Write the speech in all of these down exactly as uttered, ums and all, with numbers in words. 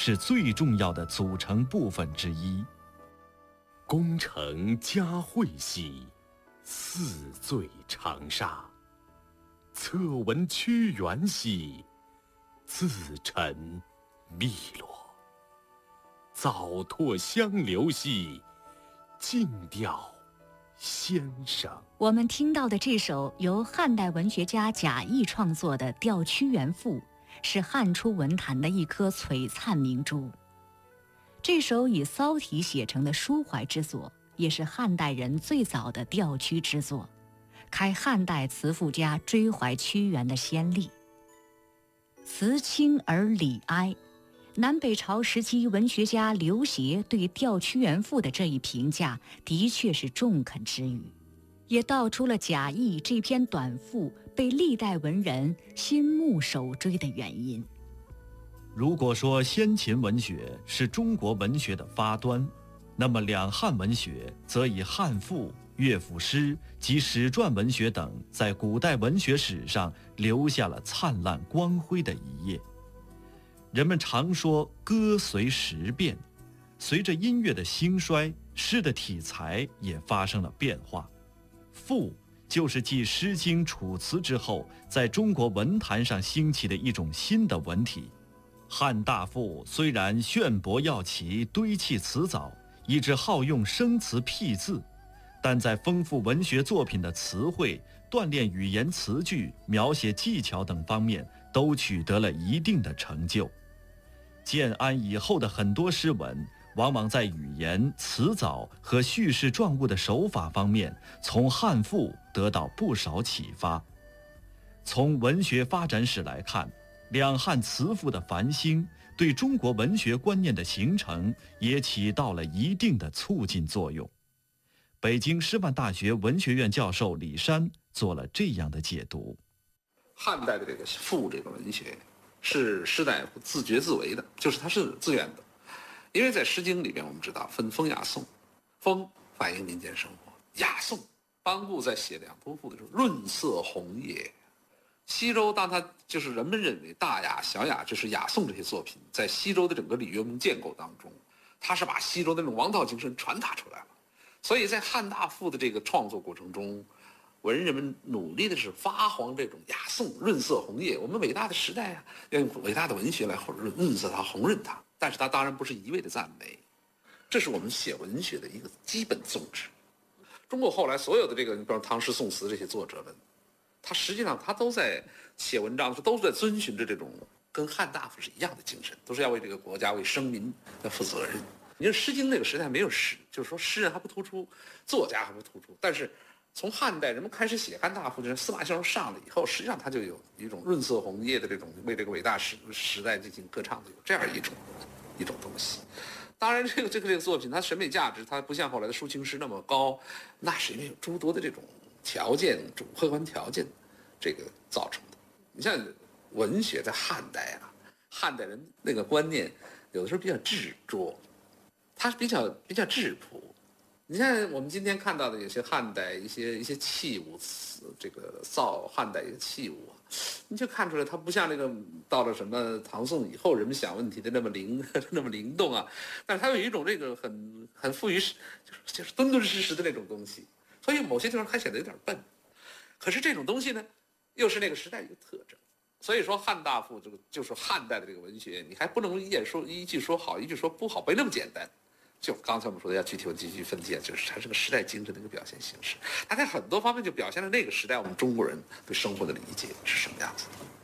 是最重要的组成部分之一。 功成家会兮，四醉长沙；侧闻屈原兮，自沉汨罗。早拓香流兮，静调先生。 我们听到的这首由汉代文学家贾谊创作的《吊屈原赋》，是汉初文坛的一颗璀璨明珠。这首以骚体写成的抒怀之作，也是汉代人最早的吊屈之作，开汉代词赋家追怀屈原的先例。词清而理哀，南北朝时期文学家刘勰对《吊屈原赋》的这一评价，的确是中肯之语，也道出了贾谊这篇短赋被历代文人心目首追的原因。 如果说先秦文学是中国文学的发端，那么两汉文学则以汉赋、乐府诗及史传文学等在古代文学史上留下了灿烂光辉的一页。人们常说歌随时变，随着音乐的兴衰，诗的体裁也发生了变化。赋就是继《诗经》《楚辞》之后，在中国文坛上兴起的一种新的文体。汉大赋虽然炫博耀奇，堆砌辞藻，以致好用生词僻字，但在丰富文学作品的词汇、锻炼语言词句、描写技巧等方面都取得了一定的成就。建安以后的很多诗文，往往在语言、词藻和叙事状物的手法方面，从汉赋得到不少启发。从文学发展史来看，两汉词赋的繁兴，对中国文学观念的形成也起到了一定的促进作用。北京师范大学文学院教授李山做了这样的解读： 汉代的这个赋这个文学，是士大夫自觉自为的，就是它是自愿的。因为在《诗经》里边，我们知道分风雅颂，风反映民间生活，雅颂班固在写两都赋的时候，润色红叶。西周当他就是人们认为大雅、小雅就是雅颂这些作品，在西周的整个礼乐文建构当中，他是把西周的那种王道精神传达出来了。所以在汉大赋的这个创作过程中，文人们努力的是发黄这种雅颂，润色红叶。我们伟大的时代啊，要用伟大的文学来润色它、红润它。但是它当然不是一味的赞美，这是我们写文学的一个基本宗旨。中国后来所有的这个，你比如唐诗宋词这些作者们，他实际上他都在写文章的时候，都是在遵循着这种跟汉大夫是一样的精神，都是要为这个国家、为生民要负责任。你说《诗经》那个时代没有诗，就是说诗人还不突出，作家还不突出，但是从汉代人们开始写汉大夫，就是司马相如上了以后，实际上他就有一种润色红叶的这种为这个伟大时时代进行歌唱的有这样一种一种东西。当然，这个这个这个作品，它审美价值，它不像后来的抒情诗那么高，那是因为有诸多的这种条件、客观条件，这个造成的。你像文学在汉代啊，汉代人那个观念有的时候比较执着，它是比较比较质朴。你看我们今天看到的有些汉代一些一些器物，这个造汉代一个器物啊，你就看出来它不像那个到了什么唐宋以后人们想问题的那么灵那么灵动啊，但是它有一种这个很很富于就是就是敦敦实实的那种东西，所以某些地方还显得有点笨。可是这种东西呢，又是那个时代一个特征。所以说汉大赋这个就是汉代的这个文学，你还不能一眼说一句说好，一句说不好，没那么简单。就刚才我们说的要具体问题去分析，就是它是个时代精神的一个表现形式，它在很多方面就表现了那个时代我们中国人对生活的理解是什么样子的。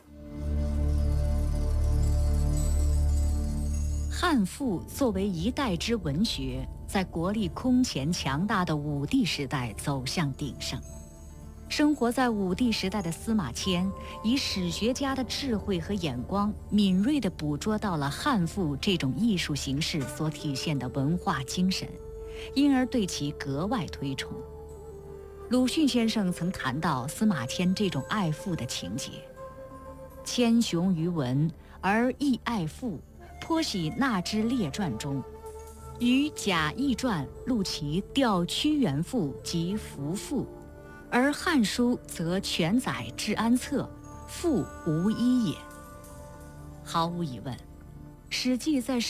汉赋作为一代之文学，在国力空前强大的武帝时代走向鼎盛。生活在武帝时代的司马迁，以史学家的智慧和眼光，敏锐地捕捉到了汉赋这种艺术形式所体现的文化精神，因而对其格外推崇。鲁迅先生曾谈到司马迁这种爱赋的情节：谦雄于文，而亦爱赋，颇喜纳之列传中，于贾谊传录其《吊屈原赋》及《服赋》。而《汉书》则全载治安策，赋无一也。毫无疑问，《史记》在